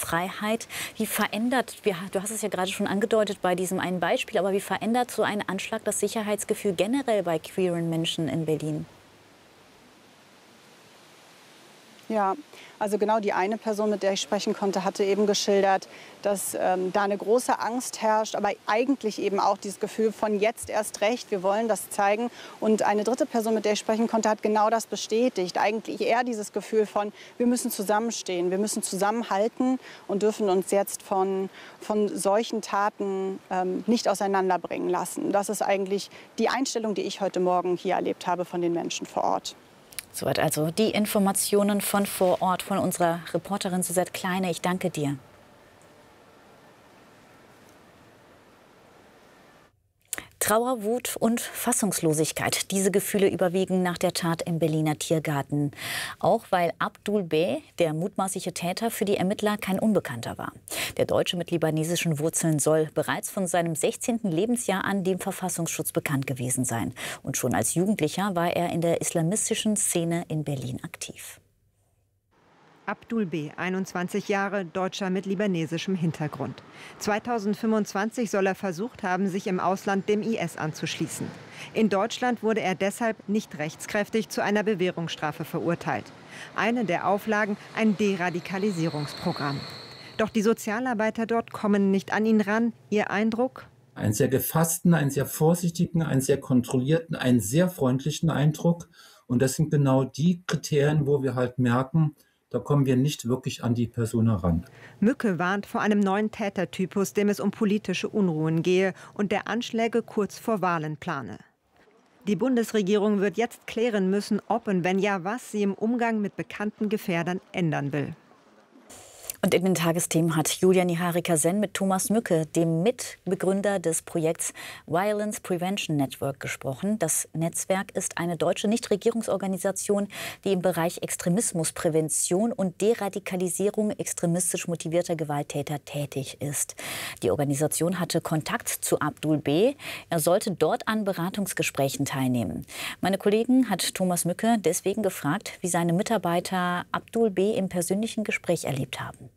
Freiheit. Wie verändert, du hast es ja gerade schon angedeutet bei diesem einen Beispiel, aber wie verändert so ein Anschlag das Sicherheitsgefühl generell bei queeren Menschen in Berlin? Ja, also genau die eine Person, mit der ich sprechen konnte, hatte eben geschildert, dass da eine große Angst herrscht, aber eigentlich eben auch dieses Gefühl von jetzt erst recht, wir wollen das zeigen. Und eine dritte Person, mit der ich sprechen konnte, hat genau das bestätigt. Eigentlich eher dieses Gefühl von, wir müssen zusammenstehen, wir müssen zusammenhalten und dürfen uns jetzt von solchen Taten nicht auseinanderbringen lassen. Das ist eigentlich die Einstellung, die ich heute Morgen hier erlebt habe von den Menschen vor Ort. Soweit also die Informationen von vor Ort von unserer Reporterin Suzette Kleine. Ich danke dir. Trauer, Wut und Fassungslosigkeit. Diese Gefühle überwiegen nach der Tat im Berliner Tiergarten. Auch weil Abdul B., der mutmaßliche Täter, für die Ermittler kein Unbekannter war. Der Deutsche mit libanesischen Wurzeln soll bereits von seinem 16. Lebensjahr an dem Verfassungsschutz bekannt gewesen sein. Und schon als Jugendlicher war er in der islamistischen Szene in Berlin aktiv. Abdul B., 21 Jahre, Deutscher mit libanesischem Hintergrund. 2025 soll er versucht haben, sich im Ausland dem IS anzuschließen. In Deutschland wurde er deshalb nicht rechtskräftig zu einer Bewährungsstrafe verurteilt. Eine der Auflagen, ein Deradikalisierungsprogramm. Doch die Sozialarbeiter dort kommen nicht an ihn ran. Ihr Eindruck? Einen sehr gefassten, einen sehr vorsichtigen, einen sehr kontrollierten, einen sehr freundlichen Eindruck. Und das sind genau die Kriterien, wo wir halt merken, da kommen wir nicht wirklich an die Person heran. Mücke warnt vor einem neuen Tätertypus, dem es um politische Unruhen gehe und der Anschläge kurz vor Wahlen plane. Die Bundesregierung wird jetzt klären müssen, ob und wenn ja, was sie im Umgang mit bekannten Gefährdern ändern will. Und in den Tagesthemen hat Julia Niharika-Sen mit Thomas Mücke, dem Mitbegründer des Projekts Violence Prevention Network, gesprochen. Das Netzwerk ist eine deutsche Nichtregierungsorganisation, die im Bereich Extremismusprävention und Deradikalisierung extremistisch motivierter Gewalttäter tätig ist. Die Organisation hatte Kontakt zu Abdul B. Er sollte dort an Beratungsgesprächen teilnehmen. Meine Kollegin hat Thomas Mücke deswegen gefragt, wie seine Mitarbeiter Abdul B. im persönlichen Gespräch erlebt haben.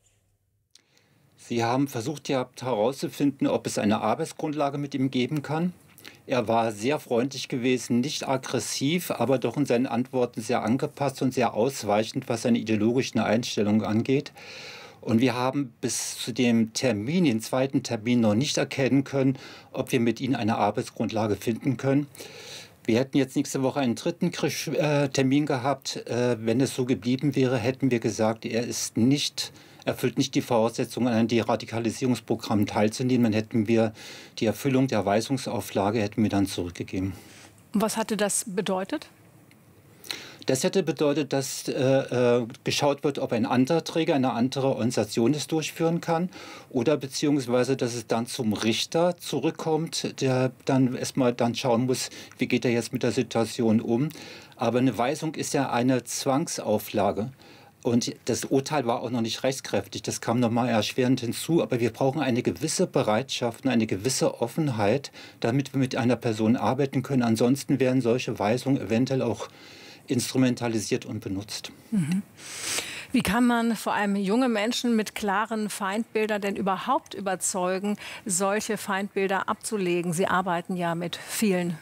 Sie haben versucht herauszufinden, ob es eine Arbeitsgrundlage mit ihm geben kann. Er war sehr freundlich gewesen, nicht aggressiv, aber doch in seinen Antworten sehr angepasst und sehr ausweichend, was seine ideologischen Einstellungen angeht. Und wir haben bis zu dem Termin, den zweiten Termin, noch nicht erkennen können, ob wir mit ihm eine Arbeitsgrundlage finden können. Wir hätten jetzt nächste Woche einen dritten Termin gehabt. Wenn es so geblieben wäre, hätten wir gesagt, erfüllt nicht die Voraussetzungen, an einem Deradikalisierungsprogramm teilzunehmen. Dann hätten wir die Erfüllung der Weisungsauflage dann zurückgegeben. Und was hatte das bedeutet? Das hätte bedeutet, dass geschaut wird, ob ein anderer Träger, eine andere Organisation es durchführen kann oder beziehungsweise, dass es dann zum Richter zurückkommt, der dann erstmal schauen muss, wie geht er jetzt mit der Situation um. Aber eine Weisung ist ja eine Zwangsauflage. Und das Urteil war auch noch nicht rechtskräftig, das kam nochmal erschwerend hinzu. Aber wir brauchen eine gewisse Bereitschaft und eine gewisse Offenheit, damit wir mit einer Person arbeiten können. Ansonsten werden solche Weisungen eventuell auch instrumentalisiert und benutzt. Mhm. Wie kann man vor allem junge Menschen mit klaren Feindbildern denn überhaupt überzeugen, solche Feindbilder abzulegen? Sie arbeiten ja mit vielen.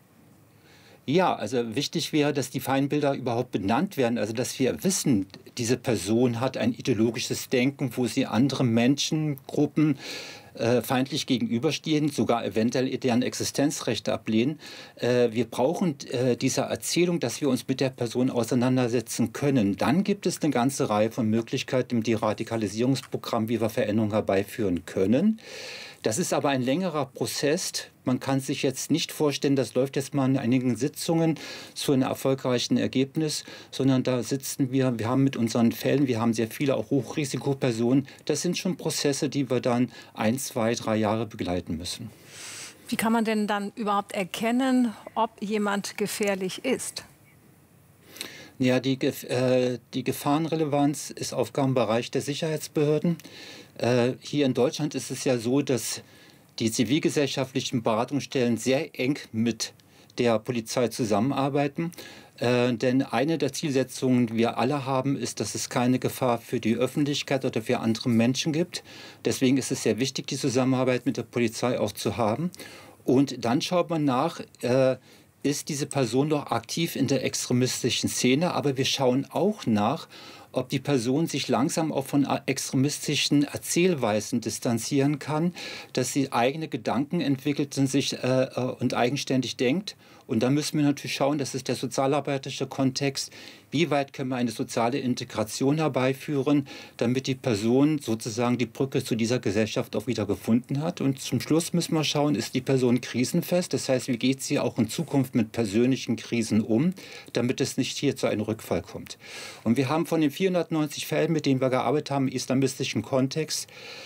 Ja, also wichtig wäre, dass die Feindbilder überhaupt benannt werden, also dass wir wissen, diese Person hat ein ideologisches Denken, wo sie anderen Menschengruppen feindlich gegenüberstehen, sogar eventuell deren Existenzrechte ablehnen. Wir brauchen diese Erzählung, dass wir uns mit der Person auseinandersetzen können. Dann gibt es eine ganze Reihe von Möglichkeiten im Deradikalisierungsprogramm, wie wir Veränderungen herbeiführen können. Das ist aber ein längerer Prozess. Man kann sich jetzt nicht vorstellen, das läuft jetzt mal in einigen Sitzungen zu einem erfolgreichen Ergebnis, sondern da sitzen wir haben mit unseren Fällen, wir haben sehr viele auch Hochrisikopersonen. Das sind schon Prozesse, die wir dann 1, 2, 3 Jahre begleiten müssen. Wie kann man denn dann überhaupt erkennen, ob jemand gefährlich ist? Ja, die Gefahrenrelevanz ist Aufgabenbereich der Sicherheitsbehörden. Hier in Deutschland ist es ja so, dass die zivilgesellschaftlichen Beratungsstellen sehr eng mit der Polizei zusammenarbeiten. Denn eine der Zielsetzungen, die wir alle haben, ist, dass es keine Gefahr für die Öffentlichkeit oder für andere Menschen gibt. Deswegen ist es sehr wichtig, die Zusammenarbeit mit der Polizei auch zu haben. Und dann schaut man nach, ist diese Person noch aktiv in der extremistischen Szene? Aber wir schauen auch nach, ob die Person sich langsam auch von extremistischen Erzählweisen distanzieren kann, dass sie eigene Gedanken entwickelt und eigenständig denkt. Und da müssen wir natürlich schauen, das ist der sozialarbeiterische Kontext, wie weit können wir eine soziale Integration herbeiführen, damit die Person sozusagen die Brücke zu dieser Gesellschaft auch wieder gefunden hat. Und zum Schluss müssen wir schauen, ist die Person krisenfest? Das heißt, wie geht sie auch in Zukunft mit persönlichen Krisen um, damit es nicht hier zu einem Rückfall kommt. Und wir haben von den 490 Fällen, mit denen wir gearbeitet haben, im islamistischen Kontext,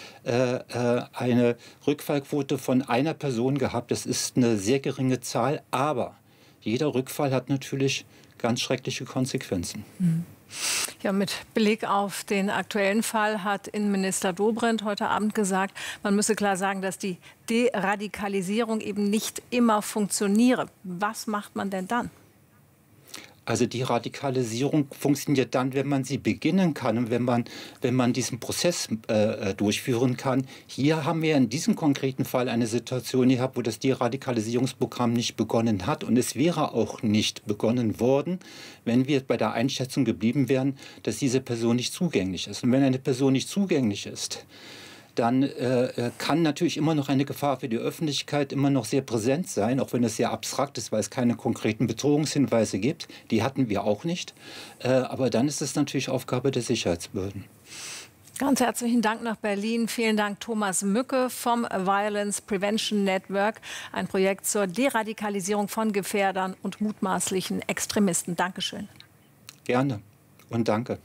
eine Rückfallquote von einer Person gehabt. Das ist eine sehr geringe Zahl, aber jeder Rückfall hat natürlich ganz schreckliche Konsequenzen. Ja, mit Blick auf den aktuellen Fall hat Innenminister Dobrindt heute Abend gesagt, man müsse klar sagen, dass die Deradikalisierung eben nicht immer funktioniere. Was macht man denn dann? Also die Radikalisierung funktioniert dann, wenn man sie beginnen kann und wenn man diesen Prozess durchführen kann. Hier haben wir in diesem konkreten Fall eine Situation gehabt, wo das Deradikalisierungsprogramm nicht begonnen hat. Und es wäre auch nicht begonnen worden, wenn wir bei der Einschätzung geblieben wären, dass diese Person nicht zugänglich ist. Und wenn eine Person nicht zugänglich ist, dann kann natürlich immer noch eine Gefahr für die Öffentlichkeit immer noch sehr präsent sein, auch wenn es sehr abstrakt ist, weil es keine konkreten Bedrohungshinweise gibt. Die hatten wir auch nicht. Aber dann ist es natürlich Aufgabe der Sicherheitsbehörden. Ganz herzlichen Dank nach Berlin. Vielen Dank, Thomas Mücke vom Violence Prevention Network, ein Projekt zur Deradikalisierung von Gefährdern und mutmaßlichen Extremisten. Dankeschön. Gerne und danke.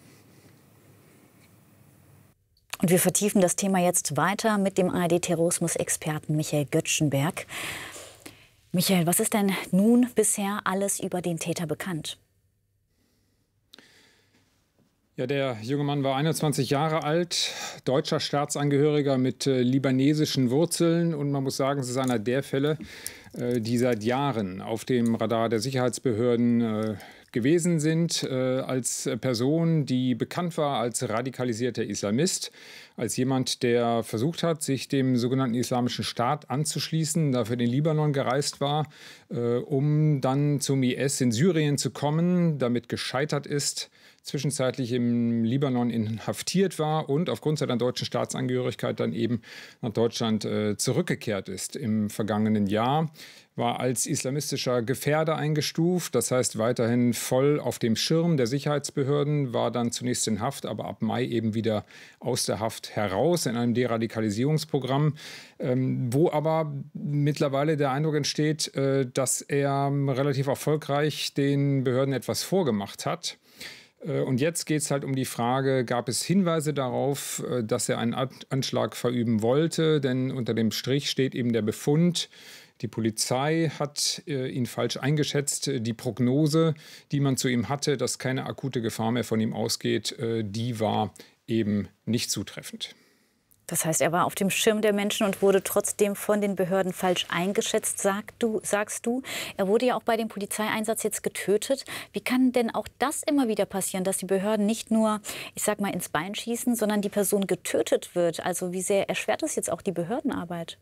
Und wir vertiefen das Thema jetzt weiter mit dem ARD-Terrorismus-Experten Michael Göttschenberg. Michael, was ist denn nun bisher alles über den Täter bekannt? Ja, der junge Mann war 21 Jahre alt, deutscher Staatsangehöriger mit libanesischen Wurzeln. Und man muss sagen, es ist einer der Fälle, die seit Jahren auf dem Radar der Sicherheitsbehörden gewesen sind, als Person, die bekannt war als radikalisierter Islamist, als jemand, der versucht hat, sich dem sogenannten Islamischen Staat anzuschließen, dafür in den Libanon gereist war, um dann zum IS in Syrien zu kommen, damit gescheitert ist, zwischenzeitlich im Libanon inhaftiert war und aufgrund seiner deutschen Staatsangehörigkeit dann eben nach Deutschland zurückgekehrt ist im vergangenen Jahr, war als islamistischer Gefährder eingestuft, das heißt weiterhin voll auf dem Schirm der Sicherheitsbehörden, war dann zunächst in Haft, aber ab Mai eben wieder aus der Haft heraus in einem Deradikalisierungsprogramm, wo aber mittlerweile der Eindruck entsteht, dass er relativ erfolgreich den Behörden etwas vorgemacht hat. Und jetzt geht es halt um die Frage, gab es Hinweise darauf, dass er einen Anschlag verüben wollte? Denn unter dem Strich steht eben der Befund, die Polizei hat ihn falsch eingeschätzt. Die Prognose, die man zu ihm hatte, dass keine akute Gefahr mehr von ihm ausgeht, die war eben nicht zutreffend. Das heißt, er war auf dem Schirm der Menschen und wurde trotzdem von den Behörden falsch eingeschätzt, sagst du. Er wurde ja auch bei dem Polizeieinsatz jetzt getötet. Wie kann denn auch das immer wieder passieren, dass die Behörden nicht nur, ich sag mal, ins Bein schießen, sondern die Person getötet wird? Also wie sehr erschwert das jetzt auch die Behördenarbeit?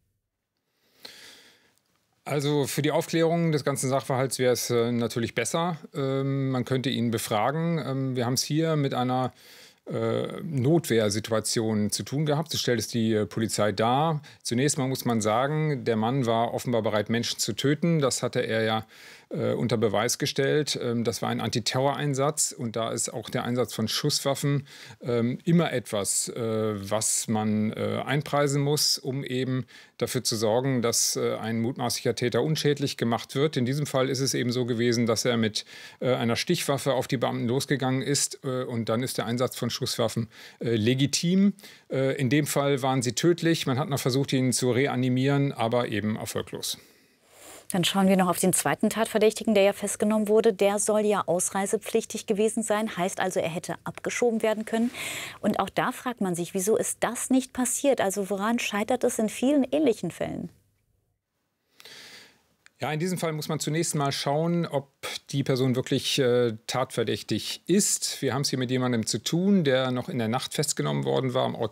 Also für die Aufklärung des ganzen Sachverhalts wäre es natürlich besser. Man könnte ihn befragen. Wir haben es hier mit einer Notwehrsituation zu tun gehabt. So stellt es die Polizei dar. Zunächst mal muss man sagen, der Mann war offenbar bereit, Menschen zu töten. Das hatte er ja unter Beweis gestellt. Das war ein Antiterroreinsatz und da ist auch der Einsatz von Schusswaffen immer etwas, was man einpreisen muss, um eben dafür zu sorgen, dass ein mutmaßlicher Täter unschädlich gemacht wird. In diesem Fall ist es eben so gewesen, dass er mit einer Stichwaffe auf die Beamten losgegangen ist und dann ist der Einsatz von Schusswaffen legitim. In dem Fall waren sie tödlich. Man hat noch versucht, ihn zu reanimieren, aber eben erfolglos. Dann schauen wir noch auf den zweiten Tatverdächtigen, der ja festgenommen wurde. Der soll ja ausreisepflichtig gewesen sein. Heißt also, er hätte abgeschoben werden können. Und auch da fragt man sich, wieso ist das nicht passiert? Also woran scheitert es in vielen ähnlichen Fällen? Ja, in diesem Fall muss man zunächst mal schauen, ob die Person wirklich tatverdächtig ist. Wir haben es hier mit jemandem zu tun, der noch in der Nacht festgenommen worden war am Ort